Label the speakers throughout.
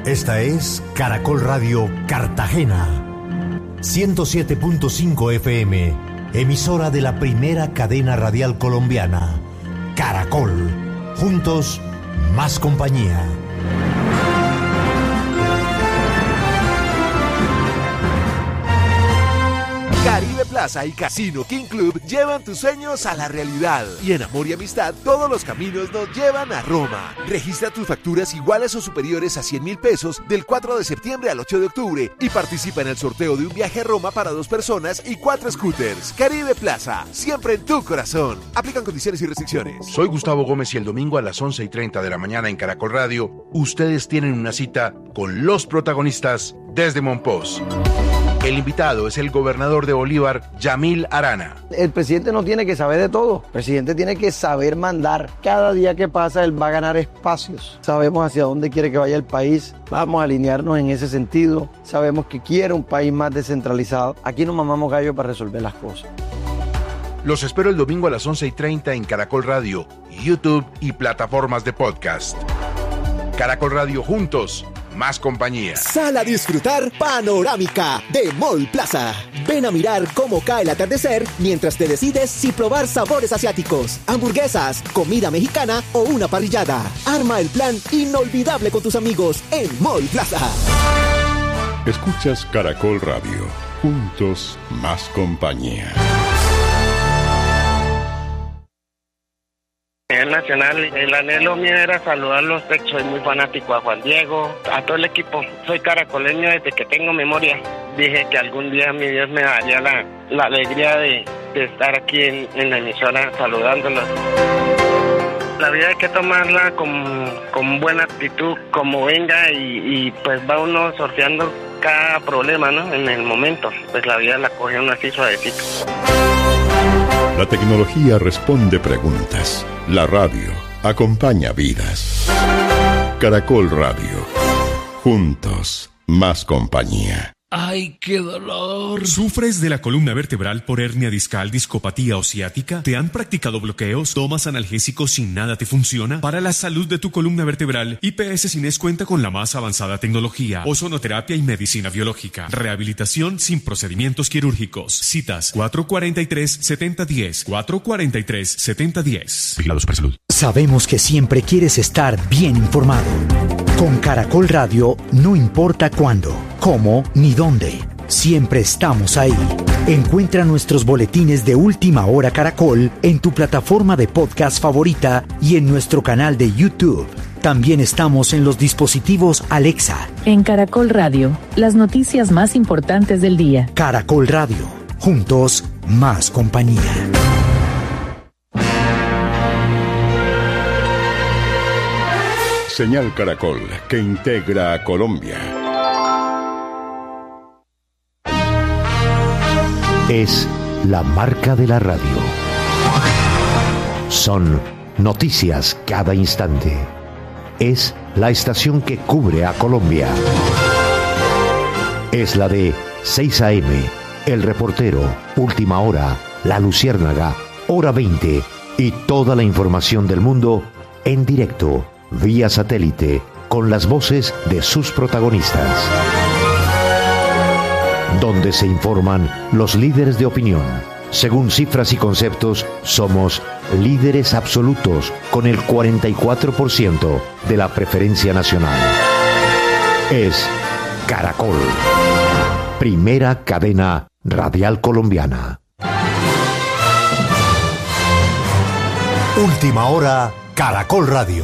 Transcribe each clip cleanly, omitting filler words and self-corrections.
Speaker 1: Esta es Caracol Radio Cartagena, 107.5 FM, emisora de la primera cadena radial colombiana. Caracol, juntos, más compañía.
Speaker 2: Caribe Plaza y Casino King Club llevan tus sueños a la realidad. Y en Amor y Amistad, todos los caminos nos llevan a Roma. Registra tus facturas iguales o superiores a 100.000 pesos del 4 de septiembre al 8 de octubre y participa en el sorteo de un viaje a Roma para 2 personas y 4 scooters. Caribe Plaza, siempre en tu corazón. Aplican condiciones y restricciones.
Speaker 3: Soy Gustavo Gómez y el domingo a las 11:30 de la mañana en Caracol Radio, ustedes tienen una cita con los protagonistas desde Monpós. El invitado es el gobernador de Bolívar, Yamil Arana.
Speaker 4: El presidente no tiene que saber de todo. El presidente tiene que saber mandar. Cada día que pasa, él va a ganar espacios. Sabemos hacia dónde quiere que vaya el país. Vamos a alinearnos en ese sentido. Sabemos que quiere un país más descentralizado. Aquí no mamamos gallo para resolver las cosas.
Speaker 3: Los espero el domingo a las 11:30 en Caracol Radio, YouTube y plataformas de podcast. Caracol Radio, juntos, más compañía.
Speaker 5: Sal a disfrutar Panorámica de Mall Plaza. Ven a mirar cómo cae el atardecer mientras te decides si probar sabores asiáticos, hamburguesas, comida mexicana o una parrillada. Arma el plan inolvidable con tus amigos en Mall Plaza.
Speaker 6: Escuchas Caracol Radio. Juntos, más compañía.
Speaker 7: El Nacional, el anhelo mío era saludarlos. Soy muy fanático a Juan Diego, a todo el equipo. Soy caracoleño desde que tengo memoria. Dije que algún día mi Dios me daría la alegría de estar aquí en la emisora saludándolos. La vida hay que tomarla con buena actitud, como venga, y pues va uno sorteando cada problema, ¿no? En el momento, pues la vida la coge uno así suavecito.
Speaker 6: La tecnología responde preguntas. La radio acompaña vidas. Caracol Radio. Juntos, más compañía.
Speaker 8: ¡Ay, qué dolor! ¿Sufres de la columna vertebral por hernia discal, discopatía o ciática? ¿Te han practicado bloqueos? ¿Tomas analgésicos y nada te funciona? Para la salud de tu columna vertebral, IPS Cines cuenta con la más avanzada tecnología, ozonoterapia y medicina biológica. Rehabilitación sin procedimientos quirúrgicos. Citas 443-7010. 443-7010. Vigilados por Salud.
Speaker 9: Sabemos que siempre quieres estar bien informado. Con Caracol Radio, no importa cuándo, cómo ni dónde, siempre estamos ahí. Encuentra nuestros boletines de Última Hora Caracol en tu plataforma de podcast favorita y en nuestro canal de YouTube. También estamos en los dispositivos Alexa.
Speaker 10: En Caracol Radio, las noticias más importantes del día.
Speaker 9: Caracol Radio, juntos, más compañía.
Speaker 6: Señal Caracol, que integra a Colombia.
Speaker 1: Es la marca de la radio. Son noticias cada instante. Es la estación que cubre a Colombia. Es la de 6 AM, El Reportero, Última Hora, La Luciérnaga, Hora 20 y toda la información del mundo en directo, vía satélite, con las voces de sus protagonistas. Donde se informan los líderes de opinión. Según cifras y conceptos, somos líderes absolutos con el 44% de la preferencia nacional. Es Caracol, primera cadena radial colombiana. Última Hora, Caracol Radio.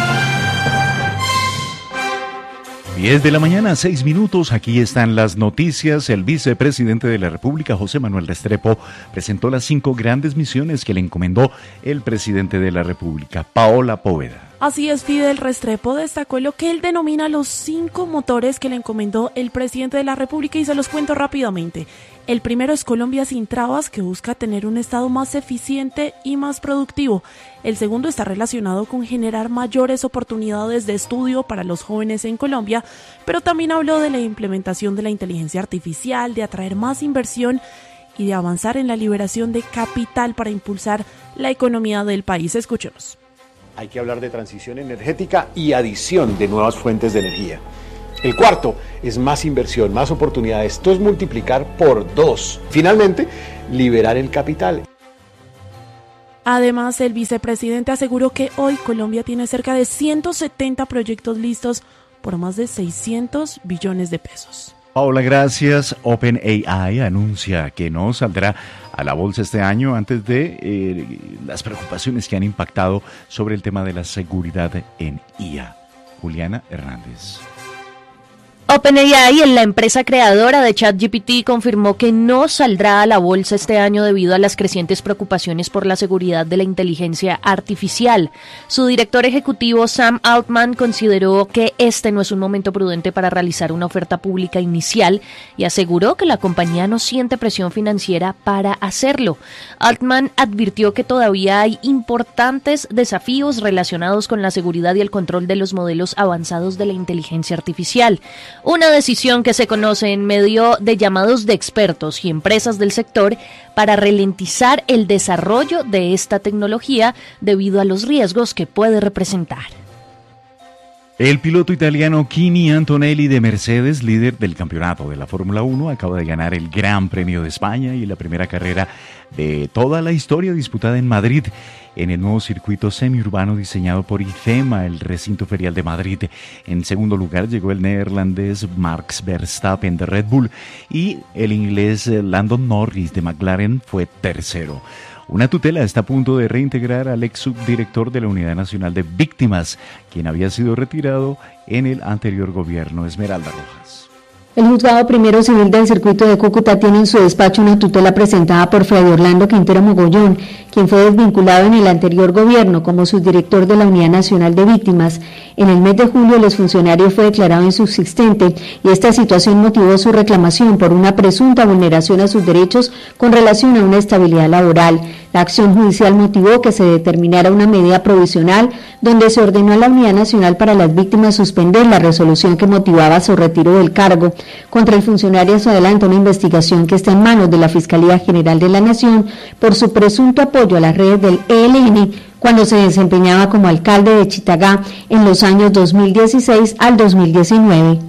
Speaker 11: 10 de la mañana, 6 minutos. Aquí están las noticias. El vicepresidente de la República, José Manuel Restrepo, presentó las 5 grandes misiones que le encomendó el presidente de la República, Paola Poveda.
Speaker 12: Así es, Fidel Restrepo destacó lo que él denomina los 5 motores que le encomendó el presidente de la República y se los cuento rápidamente. El primero es Colombia sin trabas, que busca tener un Estado más eficiente y más productivo. El segundo está relacionado con generar mayores oportunidades de estudio para los jóvenes en Colombia, pero también habló de la implementación de la inteligencia artificial, de atraer más inversión y de avanzar en la liberación de capital para impulsar la economía del país. Escuchemos.
Speaker 13: Hay que hablar de transición energética y adición de nuevas fuentes de energía. El cuarto es más inversión, más oportunidades. Esto es multiplicar por 2. Finalmente, liberar el capital.
Speaker 12: Además, el vicepresidente aseguró que hoy Colombia tiene cerca de 170 proyectos listos por más de 600 billones de pesos.
Speaker 11: Paola, gracias. OpenAI anuncia que no saldrá a la bolsa este año antes de las preocupaciones que han impactado sobre el tema de la seguridad en IA. Juliana Hernández.
Speaker 14: OpenAI, la empresa creadora de ChatGPT, confirmó que no saldrá a la bolsa este año debido a las crecientes preocupaciones por la seguridad de la inteligencia artificial. Su director ejecutivo, Sam Altman, consideró que este no es un momento prudente para realizar una oferta pública inicial y aseguró que la compañía no siente presión financiera para hacerlo. Altman advirtió que todavía hay importantes desafíos relacionados con la seguridad y el control de los modelos avanzados de la inteligencia artificial. Una decisión que se conoce en medio de llamados de expertos y empresas del sector para ralentizar el desarrollo de esta tecnología debido a los riesgos que puede representar.
Speaker 11: El piloto italiano Kimi Antonelli de Mercedes, líder del campeonato de la Fórmula 1, acaba de ganar el Gran Premio de España y la primera carrera de toda la historia disputada en Madrid, en el nuevo circuito semiurbano diseñado por IFEMA, el recinto ferial de Madrid. En segundo lugar llegó el neerlandés Max Verstappen de Red Bull y el inglés Lando Norris de McLaren fue tercero. Una tutela está a punto de reintegrar al ex subdirector de la Unidad Nacional de Víctimas, quien había sido retirado en el anterior gobierno. Esmeralda Rojas.
Speaker 15: El Juzgado Primero Civil del Circuito de Cúcuta tiene en su despacho una tutela presentada por Fray Orlando Quintero Mogollón, quien fue desvinculado en el anterior gobierno como subdirector de la Unidad Nacional de Víctimas. En el mes de julio el exfuncionario fue declarado insubsistente y esta situación motivó su reclamación por una presunta vulneración a sus derechos con relación a una estabilidad laboral. La acción judicial motivó que se determinara una medida provisional donde se ordenó a la Unidad Nacional para las Víctimas suspender la resolución que motivaba su retiro del cargo. Contra el funcionario se adelanta una investigación que está en manos de la Fiscalía General de la Nación por su presunto apoyo a las redes del ELN cuando se desempeñaba como alcalde de Chitagá en los años 2016 al 2019.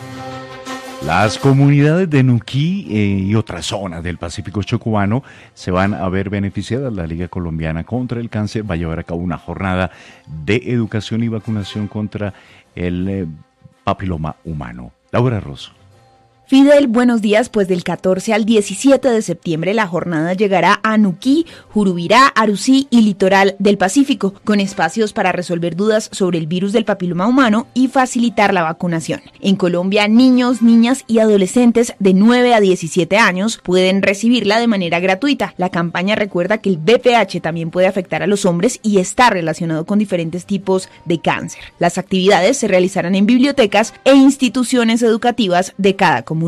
Speaker 11: Las comunidades de Nuquí y otras zonas del Pacífico Chocobano se van a ver beneficiadas. La Liga Colombiana contra el Cáncer va a llevar a cabo una jornada de educación y vacunación contra el papiloma humano. Laura Rosso.
Speaker 16: Fidel, buenos días. Pues del 14 al 17 de septiembre la jornada llegará a Nuquí, Jurubirá, Arusí y Litoral del Pacífico, con espacios para resolver dudas sobre el virus del papiloma humano y facilitar la vacunación. En Colombia, niños, niñas y adolescentes de 9 a 17 años pueden recibirla de manera gratuita. La campaña recuerda que el VPH también puede afectar a los hombres y está relacionado con diferentes tipos de cáncer. Las actividades se realizarán en bibliotecas e instituciones educativas de cada comunidad.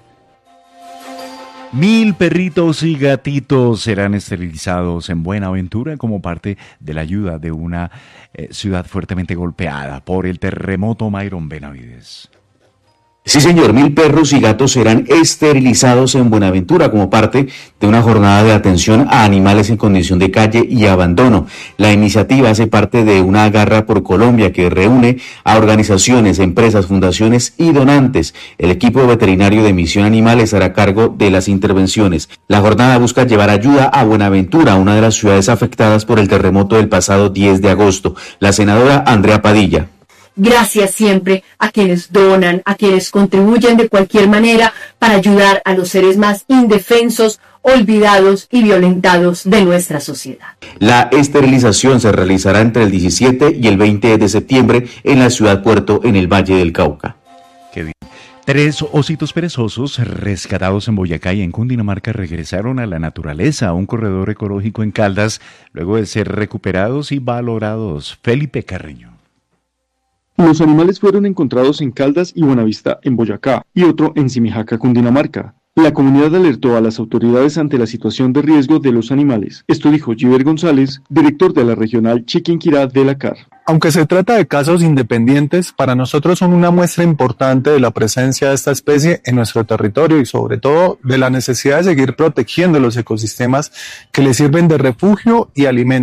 Speaker 11: 1000 perritos y gatitos serán esterilizados en Buenaventura como parte de la ayuda de una ciudad fuertemente golpeada por el terremoto. Mayron Benavides.
Speaker 17: Sí, señor, 1000 perros y gatos serán esterilizados en Buenaventura como parte de una jornada de atención a animales en condición de calle y abandono. La iniciativa hace parte de una garra por Colombia que reúne a organizaciones, empresas, fundaciones y donantes. El equipo veterinario de Misión Animal estará a cargo de las intervenciones. La jornada busca llevar ayuda a Buenaventura, una de las ciudades afectadas por el terremoto del pasado 10 de agosto. La senadora Andrea Padilla.
Speaker 18: Gracias siempre a quienes donan, a quienes contribuyen de cualquier manera para ayudar a los seres más indefensos, olvidados y violentados de nuestra sociedad.
Speaker 17: La esterilización se realizará entre el 17 y el 20 de septiembre en la ciudad puerto en el Valle del Cauca.
Speaker 11: Qué bien. 3 ositos perezosos rescatados en Boyacá y en Cundinamarca regresaron a la naturaleza a un corredor ecológico en Caldas luego de ser recuperados y valorados. Felipe Carreño.
Speaker 19: Los animales fueron encontrados en Caldas y Buenavista, en Boyacá, y otro en Simijaca, Cundinamarca. La comunidad alertó a las autoridades ante la situación de riesgo de los animales. Esto dijo Giver González, director de la regional Chiquinquirá de la CAR.
Speaker 20: Aunque se trata de casos independientes, para nosotros son una muestra importante de la presencia de esta especie en nuestro territorio y sobre todo de la necesidad de seguir protegiendo los ecosistemas que le sirven de refugio y alimento.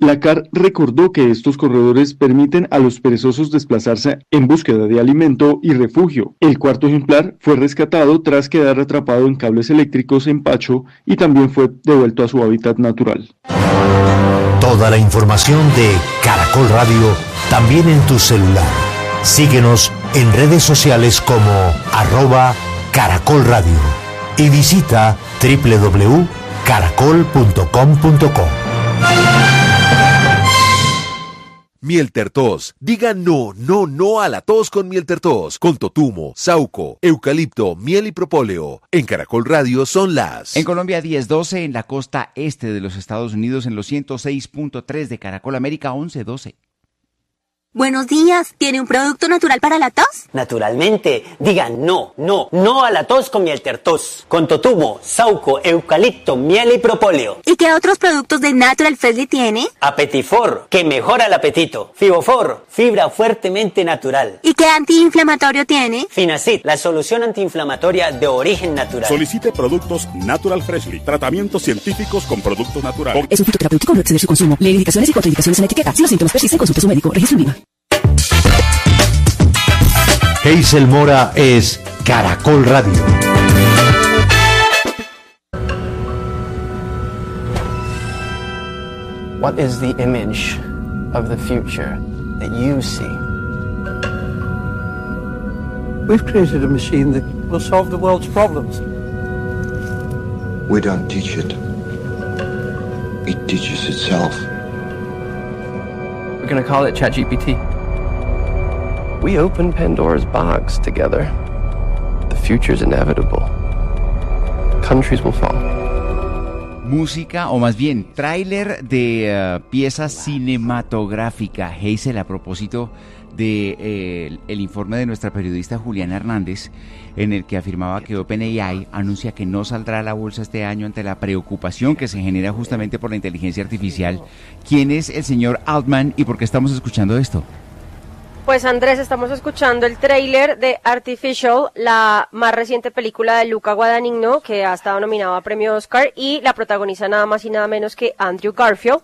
Speaker 19: La CAR recordó que estos corredores permiten a los perezosos desplazarse en búsqueda de alimento y refugio. El cuarto ejemplar fue rescatado tras quedar atrapado en cables eléctricos en Pacho y también fue devuelto a su hábitat natural.
Speaker 1: Toda la información de Caracol Radio también en tu celular. Síguenos en redes sociales como @Caracol Radio y visita www.caracol.com.co.
Speaker 2: Miel Tertos. Diga no a la tos con Miel Tertos. Con totumo, sauco, eucalipto, miel y propóleo. En Caracol Radio son las...
Speaker 21: En Colombia 10:12, en la costa este de los Estados Unidos en los 106.3 de Caracol América 11:12.
Speaker 22: Buenos días, ¿tiene un producto natural para la tos?
Speaker 23: Naturalmente, diga no a la tos con Miel Tertos. Con totumo, sauco, eucalipto, miel y propóleo.
Speaker 22: ¿Y qué otros productos de Natural Freshly tiene?
Speaker 23: Apetifor, que mejora el apetito. Fibofor, fibra fuertemente natural.
Speaker 22: ¿Y qué antiinflamatorio tiene?
Speaker 23: Finacid, la solución antiinflamatoria de origen natural.
Speaker 6: Solicite productos Natural Freshly, tratamientos científicos con productos naturales.
Speaker 24: Es un fitoterapéutico, no exceder su consumo. Lee indicaciones y contraindicaciones en etiqueta. Si los síntomas persisten, consulte a su médico. Registro INVIMA.
Speaker 1: Hazel Mora es Caracol Radio.
Speaker 25: What is the image of the future that you see?
Speaker 26: We've created a machine that will solve the world's problems.
Speaker 27: We don't teach it. It teaches itself.
Speaker 25: We're going to call it ChatGPT. We open Pandora's box together. The future's inevitable. Countries will fall.
Speaker 21: Música, o más bien, tráiler de pieza cinematográfica. Hazel, a propósito de el informe de nuestra periodista Juliana Hernández, en el que afirmaba que OpenAI anuncia que no saldrá a la bolsa este año ante la preocupación que se genera justamente por la inteligencia artificial. ¿Quién es el señor Altman y por qué estamos escuchando esto?
Speaker 28: Pues Andrés, estamos escuchando el tráiler de Artificial, la más reciente película de Luca Guadagnino, que ha estado nominado a premio Oscar, y la protagoniza nada más y nada menos que Andrew Garfield.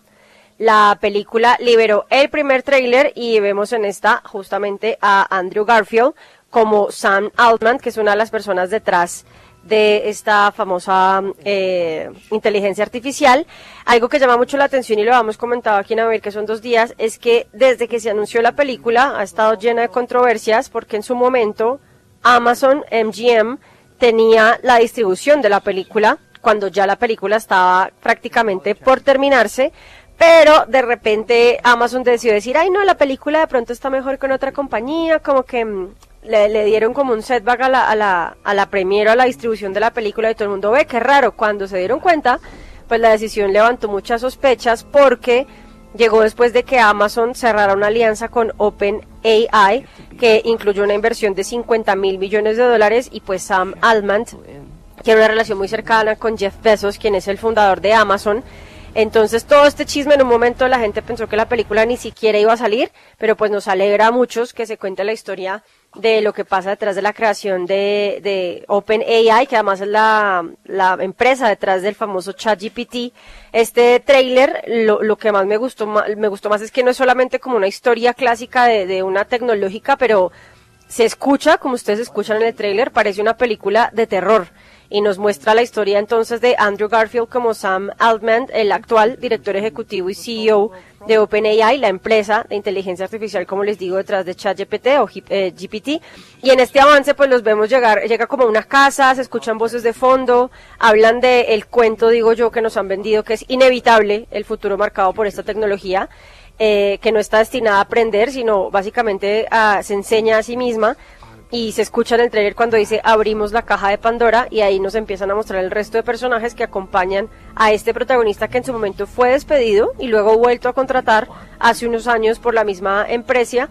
Speaker 28: La película liberó el primer tráiler y vemos en esta justamente a Andrew Garfield como Sam Altman, que es una de las personas detrás de esta famosa inteligencia artificial. Algo que llama mucho la atención y lo hemos comentado aquí en Abrir, que son 2 días, es que desde que se anunció la película ha estado llena de controversias, porque en su momento Amazon MGM tenía la distribución de la película cuando ya la película estaba prácticamente por terminarse, pero de repente Amazon decidió decir, ay no, la película de pronto está mejor con otra compañía, como que le dieron como un setback a la premiere, a la distribución de la película, y todo el mundo ve qué raro. Cuando se dieron cuenta, pues la decisión levantó muchas sospechas, porque llegó después de que Amazon cerrara una alianza con OpenAI, que incluyó una inversión de $50 mil millones, y pues Sam Altman tiene una relación muy cercana con Jeff Bezos, quien es el fundador de Amazon. Entonces todo este chisme, en un momento la gente pensó que la película ni siquiera iba a salir, pero pues nos alegra a muchos que se cuente la historia de lo que pasa detrás de la creación de OpenAI, que además es la empresa detrás del famoso ChatGPT. Este tráiler, lo que más me gustó más es que no es solamente como una historia clásica de una tecnológica, pero se escucha, como ustedes escuchan en el tráiler, parece una película de terror. Y nos muestra la historia entonces de Andrew Garfield como Sam Altman, el actual director ejecutivo y CEO de OpenAI, la empresa de inteligencia artificial, como les digo, detrás de ChatGPT o GPT. Y en este avance pues los vemos llega como a una casa, se escuchan voces de fondo, hablan del cuento, digo yo, que nos han vendido, que es inevitable el futuro marcado por esta tecnología, que no está destinada a aprender, sino básicamente se enseña a sí misma. Y se escucha en el trailer cuando dice abrimos la caja de Pandora, y ahí nos empiezan a mostrar el resto de personajes que acompañan a este protagonista, que en su momento fue despedido y luego vuelto a contratar hace unos años por la misma empresa.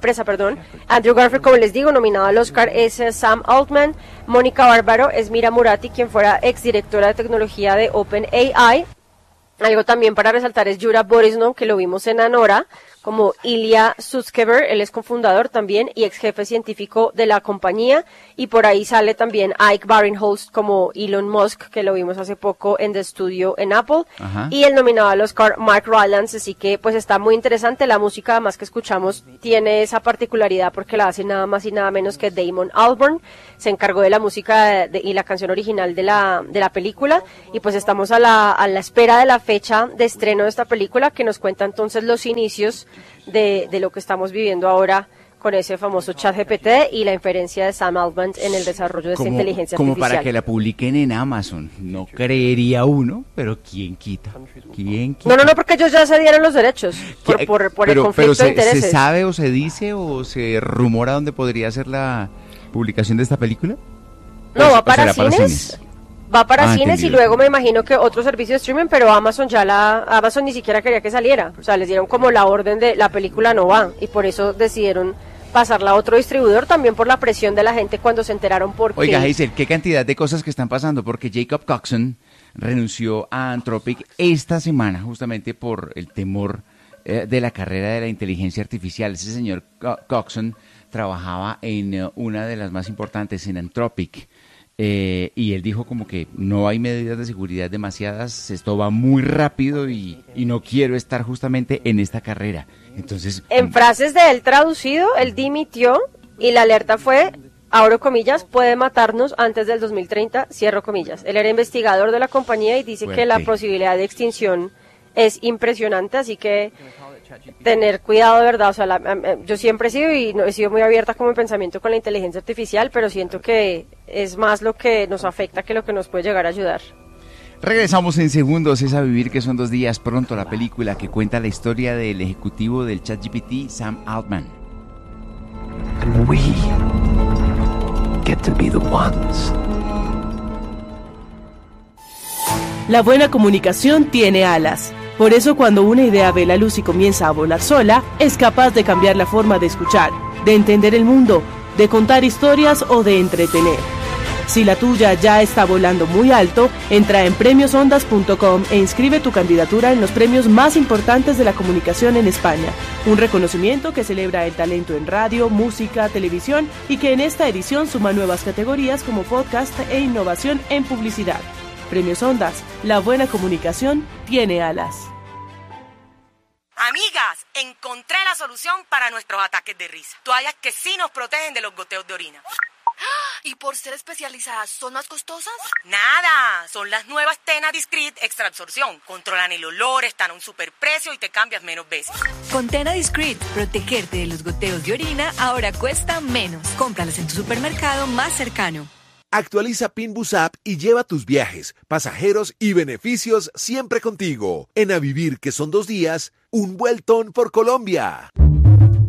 Speaker 28: Andrew Garfield, como les digo, nominado al Oscar, es Sam Altman. Mónica Bárbaro es Mira Murati, quien fuera exdirectora de tecnología de OpenAI. Algo también para resaltar es Yura Borisov, que lo vimos en Anora como Ilya Sutskever, él es cofundador también y ex jefe científico de la compañía, y por ahí sale también Ike Barinholtz como Elon Musk, que lo vimos hace poco en The Studio en Apple, y el nominado al Oscar Mark Rylance, así que pues está muy interesante. La música además que escuchamos tiene esa particularidad porque la hace nada más y nada menos que Damon Albarn, se encargó de la música y la canción original de la película, y pues estamos a la espera de la fecha de estreno de esta película, que nos cuenta entonces los inicios de lo que estamos viviendo ahora con ese famoso ChatGPT y la inferencia de Sam Altman en el desarrollo de esta inteligencia artificial.
Speaker 21: Como para que la publiquen en Amazon. No creería uno, pero ¿quién quita?
Speaker 28: No, porque ellos ya se dieron los derechos por el conflicto de intereses.
Speaker 21: ¿Se sabe o se dice o se rumora dónde podría ser la publicación de esta película?
Speaker 28: No, va para cines. Va para cines
Speaker 21: entendido.
Speaker 28: Y luego me imagino que otro servicio de streaming, pero Amazon ni siquiera quería que saliera. O sea, les dieron como la orden de la película no va, y por eso decidieron pasarla a otro distribuidor, también por la presión de la gente cuando se enteraron porque...
Speaker 21: Oiga, Hazel, qué cantidad de cosas que están pasando, porque Jacob Coxon renunció a Anthropic esta semana justamente por el temor de la carrera de la inteligencia artificial. Ese señor Coxon trabajaba en una de las más importantes, en Anthropic, y él dijo como que no hay medidas de seguridad demasiadas, esto va muy rápido y no quiero estar justamente en esta carrera. Entonces,
Speaker 28: en frases de él traducido, él dimitió y la alerta fue, abro comillas, puede matarnos antes del 2030, cierro comillas. Él era investigador de la compañía y dice que la posibilidad de extinción es impresionante, así que tener cuidado de verdad. O sea, yo siempre he sido muy abierta como en pensamiento con la inteligencia artificial, pero siento que es más lo que nos afecta que lo que nos puede llegar a ayudar.
Speaker 21: Regresamos en segundos, es A Vivir que son 2 días. Pronto la película que cuenta la historia del ejecutivo del ChatGPT, Sam Altman.
Speaker 25: And we get to be the ones.
Speaker 3: La buena comunicación tiene alas. Por eso cuando una idea ve la luz y comienza a volar sola, es capaz de cambiar la forma de escuchar, de entender el mundo, de contar historias o de entretener. Si la tuya ya está volando muy alto, entra en premiosondas.com e inscribe tu candidatura en los premios más importantes de la comunicación en España. Un reconocimiento que celebra el talento en radio, música, televisión y que en esta edición suma nuevas categorías como podcast e innovación en publicidad. Premios Ondas, la buena comunicación tiene alas.
Speaker 4: Amigas, encontré la solución para nuestros ataques de risa. Toallas que sí nos protegen de los goteos de orina.
Speaker 5: ¿Y por ser especializadas son más costosas?
Speaker 4: Nada, son las nuevas Tena Discreet Extra Absorción. Controlan el olor, están a un superprecio y te cambias menos veces.
Speaker 5: Con Tena Discreet, protegerte de los goteos de orina ahora cuesta menos. Cómpralas en tu supermercado más cercano.
Speaker 2: Actualiza Pinbus App y lleva tus viajes, pasajeros y beneficios siempre contigo. En A Vivir que son 2 días, un vueltón por Colombia.